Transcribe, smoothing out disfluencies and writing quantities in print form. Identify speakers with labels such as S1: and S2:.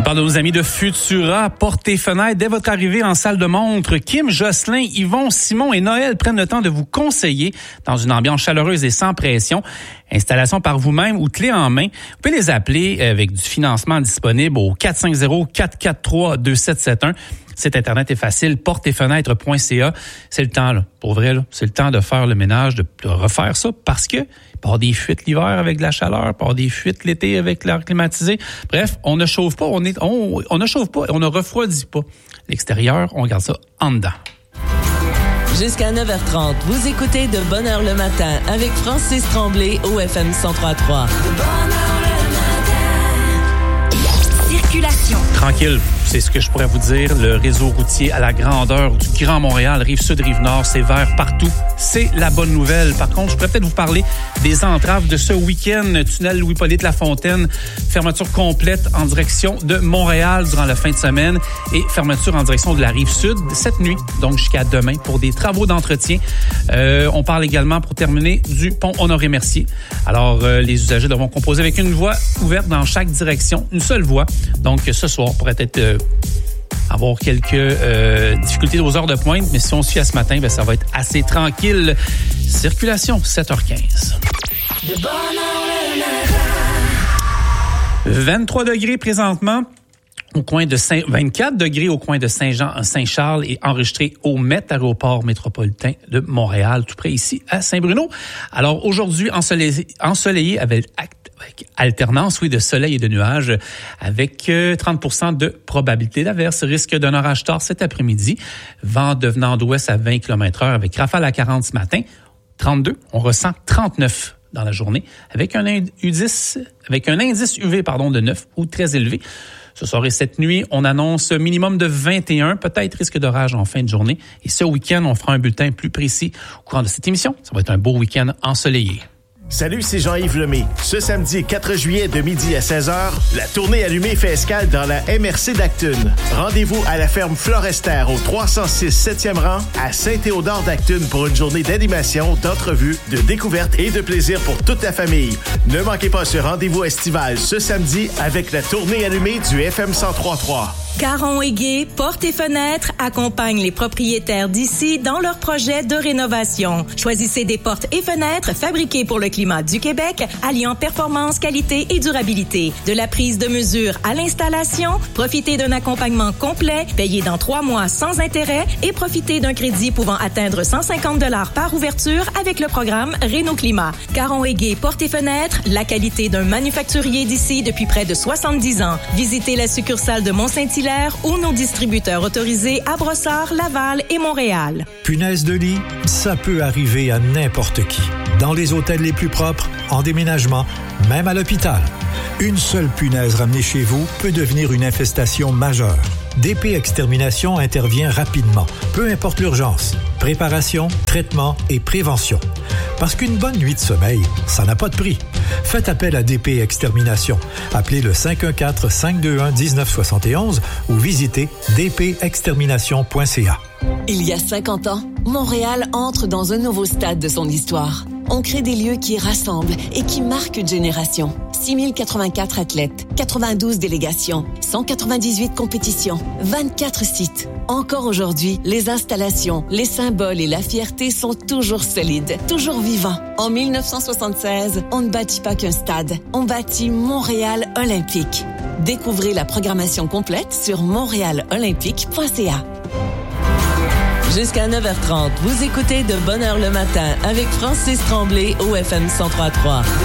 S1: Je parle de nos amis de Futura. Portes et fenêtres, dès votre arrivée en salle de montre, Kim, Jocelyn, Yvon, Simon et Noël prennent le temps de vous conseiller dans une ambiance chaleureuse et sans pression. Installation par vous-même ou clé en main. Vous pouvez les appeler avec du financement disponible au 450-443-2771. Site Internet est facile, portesfenêtres.ca. C'est le temps, là, pour vrai, là, c'est le temps de faire le ménage, de refaire ça parce que il peut y avoir des fuites l'hiver avec de la chaleur, il peut y avoir des fuites l'été avec l'air climatisé. Bref, on ne chauffe pas, on ne chauffe pas et on ne refroidit pas. L'extérieur, on garde ça en dedans.
S2: Jusqu'à 9h30, vous écoutez De Bonne Heure le matin avec Francis Tremblay au FM 103.3.
S3: Circulation.
S1: Tranquille, c'est ce que je pourrais vous dire. Le réseau routier à la grandeur du Grand Montréal, Rive-Sud, Rive-Nord, c'est vert partout. C'est la bonne nouvelle. Par contre, je pourrais peut-être vous parler des entraves de ce week-end. Tunnel Louis-Polyte Lafontaine, fermeture complète en direction de Montréal durant la fin de semaine et fermeture en direction de la Rive-Sud cette nuit, donc jusqu'à demain pour des travaux d'entretien. On parle également, pour terminer, du pont Honoré-Mercier. Alors, les usagers devront composer avec une voie ouverte dans chaque direction, une seule voie. Donc, ce soir, pourrait être avoir quelques difficultés aux heures de pointe, mais si on se fie à ce matin, ça va être assez tranquille. Circulation, 7h15. 23 degrés présentement. Au coin de 24 degrés au coin de Saint-Charles et enregistré au Met, aéroport métropolitain de Montréal, tout près ici à Saint-Bruno. Alors aujourd'hui, ensoleillé avec alternance, de soleil et de nuages, avec 30% de probabilité d'averse. Risque d'un orage tard cet après-midi. Vent devenant d'ouest à 20 km/h avec rafale à 40 ce matin. 32, on ressent 39 dans la journée avec un indice UV de 9 ou très élevé. Ce soir et cette nuit, on annonce minimum de 21, peut-être risque d'orage en fin de journée. Et ce week-end, on fera un bulletin plus précis au courant de cette émission. Ça va être un beau week-end ensoleillé.
S4: Salut, c'est Jean-Yves Lemay. Ce samedi 4 juillet de midi à 16h, la tournée allumée fait escale dans la MRC d'Acton. Rendez-vous à la ferme Florester au 306 7e rang à Saint-Théodore d'Acton pour une journée d'animation, d'entrevues, de découvertes et de plaisir pour toute la famille. Ne manquez pas ce rendez-vous estival ce samedi avec la tournée allumée du FM 103.3.
S3: Caron et Gay, Portes et Fenêtres accompagnent les propriétaires d'ici dans leurs projets de rénovation. Choisissez des portes et fenêtres fabriquées pour le climat du Québec, alliant performance, qualité et durabilité. De la prise de mesure à l'installation, profitez d'un accompagnement complet, payé dans 3 mois sans intérêt et profitez d'un crédit pouvant atteindre 150 $ par ouverture avec le programme Réno-Climat. Caron et Gay, Portes et Fenêtres, la qualité d'un manufacturier d'ici depuis près de 70 ans. Visitez la succursale de Mont-Saint-Hilaire ou nos distributeurs autorisés à Brossard, Laval et Montréal.
S5: Punaise de lit, ça peut arriver à n'importe qui. Dans les hôtels les plus propres, en déménagement, même à l'hôpital. Une seule punaise ramenée chez vous peut devenir une infestation majeure. DP Extermination intervient rapidement, peu importe l'urgence. Préparation, traitement et prévention. Parce qu'une bonne nuit de sommeil, ça n'a pas de prix. Faites appel à DP Extermination. Appelez le 514-521-1971 ou visitez dpextermination.ca.
S2: Il y a 50 ans, Montréal entre dans un nouveau stade de son histoire. On crée des lieux qui rassemblent et qui marquent une génération. 6084 athlètes, 92 délégations, 198 compétitions, 24 sites. Encore aujourd'hui, les installations, les symboles et la fierté sont toujours solides, toujours vivants. En 1976, on ne bâtit pas qu'un stade, on bâtit Montréal Olympique. Découvrez la programmation complète sur montréalolympique.ca. Jusqu'à 9h30, vous écoutez De Bonne Heure le matin avec Francis Tremblay au FM 103.3.